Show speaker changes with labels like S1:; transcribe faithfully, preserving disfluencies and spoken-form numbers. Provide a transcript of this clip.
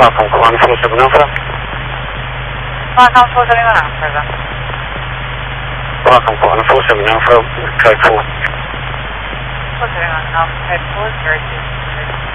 S1: Welcome, one four seven Alpha.
S2: Welcome, four seven Alpha.
S1: Welcome, one four seven Alpha, code four.
S2: four seven Alpha, code four, zero two.